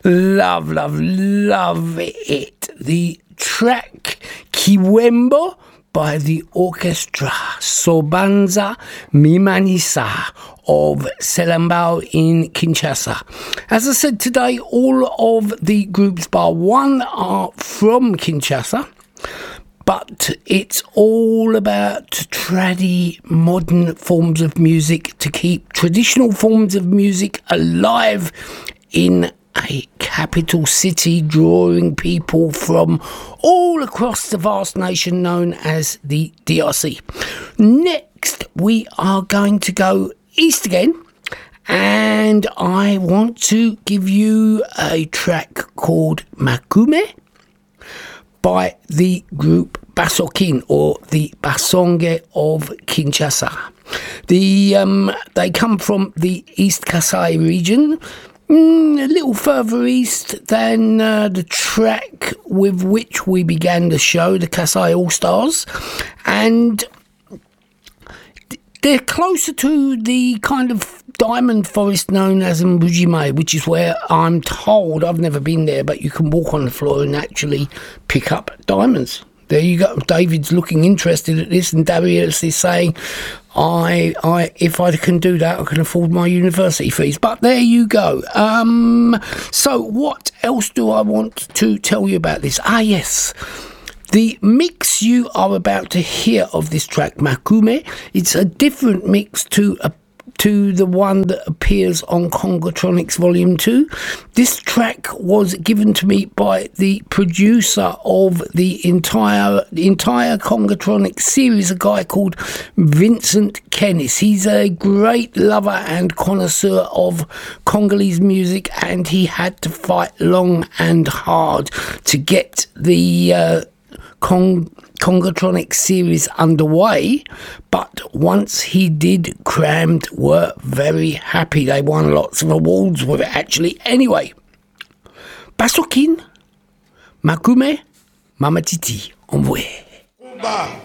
Love, love, love it. The track Kiwembo by the orchestra Sobanza Mimanisa of Selambao in Kinshasa. As I said today, all of the groups bar one are from Kinshasa, but it's all about modern forms of music to keep traditional forms of music alive in a capital city, drawing people from all across the vast nation known as the DRC. Next, we are going to go east again, and I want to give you a track called Makume by the group Basokin, or the Basonge of Kinshasa. They come from the East Kasai region, a little further east than the track with which we began the show, the Kasai All-Stars, and they're closer to the kind of diamond forest known as Mbujime, which is where I'm told, I've never been there, but you can walk on the floor and actually pick up diamonds. There you go. David's looking interested at this, and Darius is saying, if I can do that, I can afford my university fees. But there you go. So what else do I want to tell you about this? Yes. The mix you are about to hear of this track, Makume, it's a different mix to the one that appears on Congotronics Volume 2. This track was given to me by the producer of the entire Congotronics series, a guy called Vincent Kennis. He's a great lover and connoisseur of Congolese music, and he had to fight long and hard to get the Congotronics series underway, but once he did, Crammed were very happy. They won lots of awards with it, actually. Anyway, Basokin, Makume, Mama Titi, envoyé.